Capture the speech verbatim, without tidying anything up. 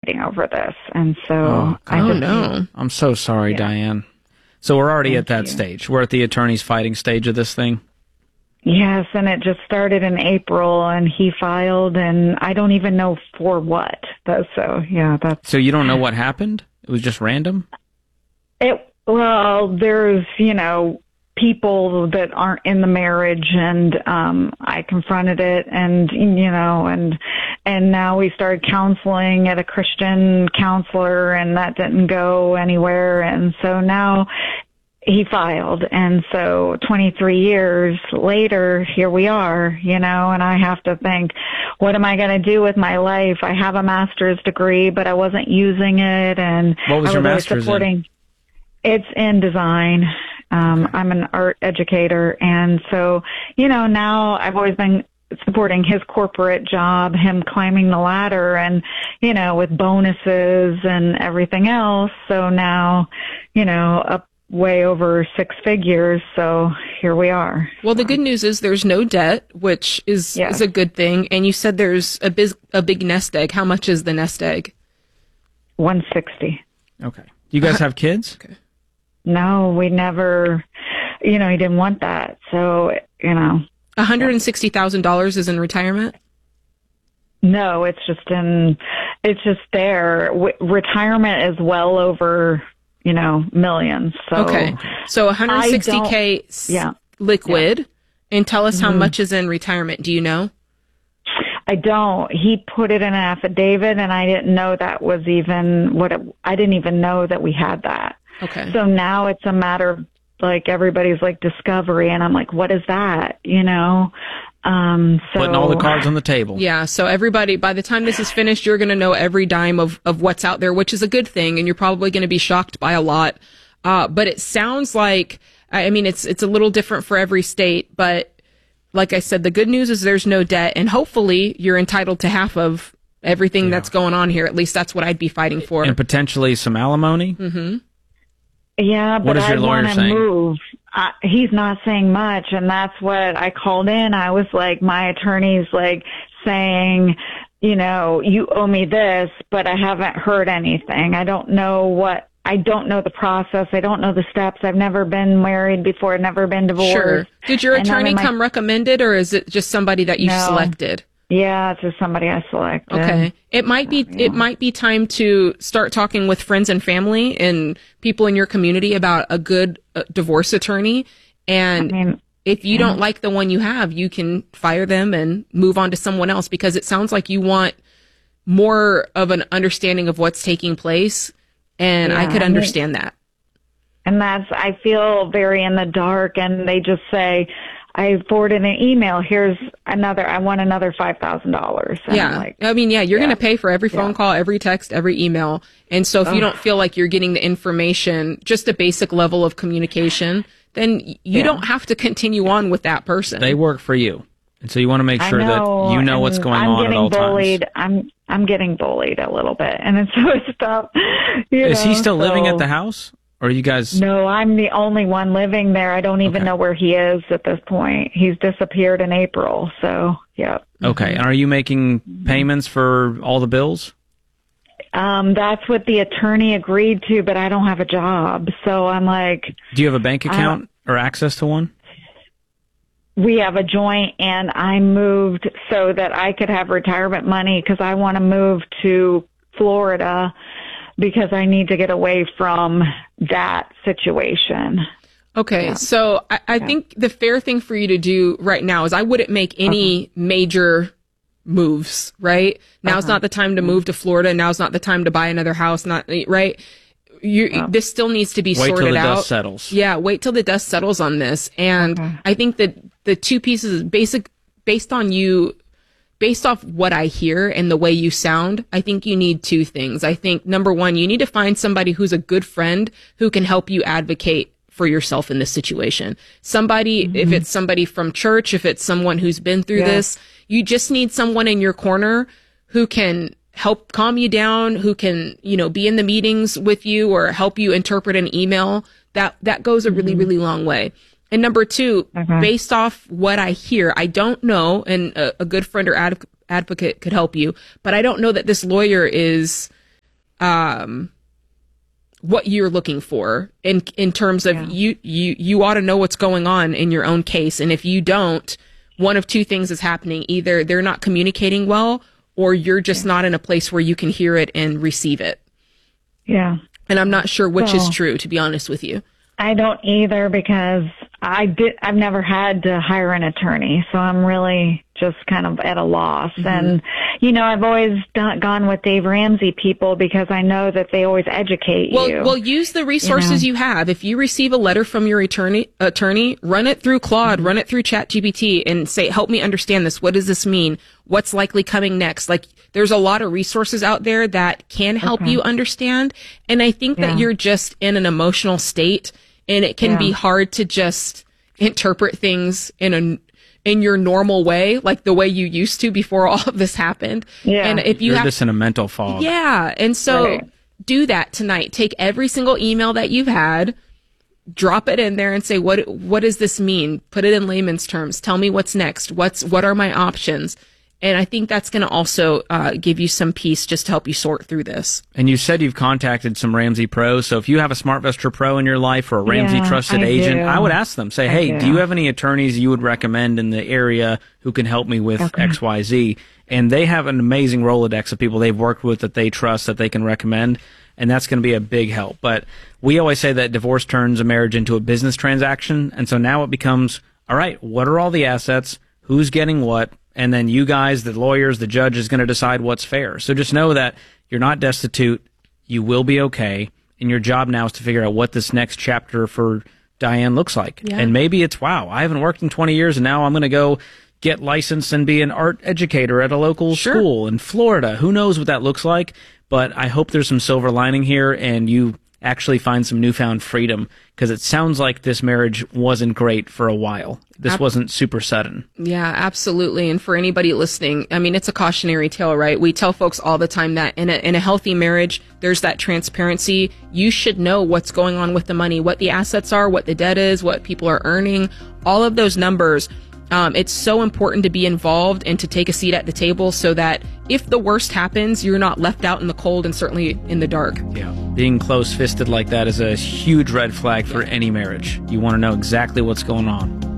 fighting over this. And so oh, I oh just, no. I'm so sorry, Yeah. Diane. So we're already Thank at that you. stage. We're at the attorney's fighting stage of this thing. Yes, and it just started in April, and he filed, and I don't even know for what. But, so, yeah, that's... So you don't know what happened? It was just random? It, well, there's, you know, people that aren't in the marriage, and um, I confronted it, and, you know, and and now we started counseling at a Christian counselor, and that didn't go anywhere, and so now... he filed, and so twenty-three years later, here we are, you know, and I have to think, what am I going to do with my life? I have a master's degree, but I wasn't using it, and What was I your was always master's supporting. in? It's in design. Um, Okay. I'm an art educator, and so, you know, now I've always been supporting his corporate job, him climbing the ladder, and, you know, with bonuses and everything else. So now, you know, up way over six figures, so here we are. Well, the good news is there's no debt, which is Yeah. is a good thing. And you said there's a biz- a big nest egg. How much is the nest egg? one sixty. Okay. Do you guys have kids? Okay. No, we never, you know, he didn't want that. So, you know, one hundred sixty thousand dollars is in retirement? no, it's just in, it's just there. W- retirement is well over, you know, millions. So, Okay. So one hundred sixty K s- yeah. liquid. And tell us how Mhm. much is in retirement. Do you know? I don't. He put it in an affidavit, and I didn't know that was even what it, I didn't even know that we had that. Okay. So now it's a matter of like everybody's like discovery, and I'm like, what is that? You know? Um, so Putting all the cards on the table. Yeah, so everybody, by the time this is finished, you're going to know every dime of, of what's out there, which is a good thing, and you're probably going to be shocked by a lot. Uh, but it sounds like, I mean, it's it's a little different for every state, but like I said, the good news is there's no debt, and hopefully you're entitled to half of everything Yeah. that's going on here. At least that's what I'd be fighting for. And potentially some alimony? Mm-hmm. Yeah, but What is your I lawyer want to saying? move. I, he's not saying much, and that's what I called in. I was like, my attorney's like saying, you know, you owe me this, but I haven't heard anything. I don't know what, I don't know the process. I don't know the steps. I've never been married before, never been divorced. Sure. Did your And I'm attorney in my- come recommended, or is it just somebody that you No. selected? Yeah, it's just somebody I selected. Okay. It might be it might be time to start talking with friends and family and people in your community about a good uh, divorce attorney. And I mean, if you don't like the one you have, you can fire them and move on to someone else, because it sounds like you want more of an understanding of what's taking place. And I Yeah, could I mean- understand that. And that's, I feel very in the dark, and they just say, I forwarded an email, here's another, I want another five thousand dollars. Yeah. Like, I mean, yeah, you're yeah. going to pay for every phone Yeah. call, every text, every email. And so if you Ugh. don't feel like you're getting the information, just a basic level of communication, then y- you Yeah. don't have to continue on with that person. They work for you. And so you want to make I sure know, that you know what's and going I'm on at getting all bullied. times. I'm I'm getting bullied a little bit, and it's so stuff. You Is he know, still living so- at the house? Or are you guys... No, I'm the only one living there. I don't even Okay. know where he is at this point. He's disappeared in April, so yeah. Okay. And are you making payments for all the bills? Um, that's what the attorney agreed to, but I don't have a job, so I'm like, Do you have a bank account or access to one? we have a joint, and I moved so that I could have retirement money because I want to move to Florida because I need to get away from that situation. Okay, Yeah. so I, I think the fair thing for you to do right now is I wouldn't make any Uh-huh. major moves, right? Now's Uh-huh. not the time to move to Florida. Now's not the time to buy another house, not right? You, Yeah. This still needs to be Wait till sorted the out. dust settles. Yeah, wait till the dust settles on this. And Okay. I think that the two pieces, basic, based on you, based off what I hear and the way you sound, I think you need two things. I think number one, you need to find somebody who's a good friend who can help you advocate for yourself in this situation. Somebody, Mm-hmm. if it's somebody from church, if it's someone who's been through Yeah. this, you just need someone in your corner who can help calm you down, who can, you know, be in the meetings with you or help you interpret an email. That, that goes a really, really long way. And number two, Okay. based off what I hear, I don't know, and a, a good friend or ad- advocate could help you, but I don't know that this lawyer is um, what you're looking for in in terms of Yeah. you you you ought to know what's going on in your own case, and if you don't, one of two things is happening: either they're not communicating well, or you're just yeah. not in a place where you can hear it and receive it. Yeah. And I'm not sure which so, is true, to be honest with you. I don't either, because I did, I've never had to hire an attorney. So I'm really just kind of at a loss. Mm-hmm. And, you know, I've always done, gone with Dave Ramsey people because I know that they always educate well, you. Well, use the resources you, know? you have. If you receive a letter from your attorney, attorney, run it through Claude, mm-hmm. run it through ChatGPT and say, help me understand this. What does this mean? What's likely coming next? Like, there's a lot of resources out there that can help okay. you understand. And I think yeah. that you're just in an emotional state, and it can yeah. be hard to just interpret things in a in your normal way, like the way you used to before all of this happened. Yeah. And if you You're have just in a mental fog. Yeah. And so right. do that tonight. Take every single email that you've had, drop it in there and say, what what does this mean? Put it in layman's terms. Tell me what's next. What's what are my options? And I think that's going to also uh, give you some peace just to help you sort through this. And you said you've contacted some Ramsey pros. So if you have a SmartVestor Pro in your life or a Ramsey yeah, trusted I agent, do. I would ask them, say, I hey, do. do you have any attorneys you would recommend in the area who can help me with okay. X Y Z? And they have an amazing Rolodex of people they've worked with that they trust that they can recommend. And that's going to be a big help. But we always say that divorce turns a marriage into a business transaction. And so now it becomes, all right, what are all the assets? Who's getting what? And then you guys, the lawyers, the judge is going to decide what's fair. So just know that you're not destitute. You will be okay. And your job now is to figure out what this next chapter for Diane looks like. Yeah. And maybe it's, wow, I haven't worked in twenty years and now I'm going to go get licensed and be an art educator at a local sure. school in Florida. Who knows what that looks like? But I hope there's some silver lining here and you actually find some newfound freedom, because it sounds like this marriage wasn't great for a while. This Ab- wasn't super sudden. Yeah, absolutely. And for anybody listening, I mean, it's a cautionary tale, right? We tell folks all the time that in a, in a healthy marriage, there's that transparency. You should know what's going on with the money, what the assets are, what the debt is, what people are earning, all of those numbers. Um, it's so important to be involved and to take a seat at the table so that if the worst happens, you're not left out in the cold and certainly in the dark. Yeah. Being close-fisted like that is a huge red flag for any marriage. You want to know exactly what's going on.